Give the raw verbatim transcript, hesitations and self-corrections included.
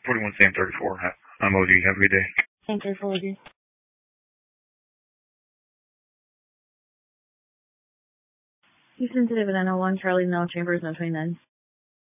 forty-one Sam thirty-four. I'm O D. Have a good day. Thank you for this. Houston to David, one Charlie, no Chambers, no twenty-nine.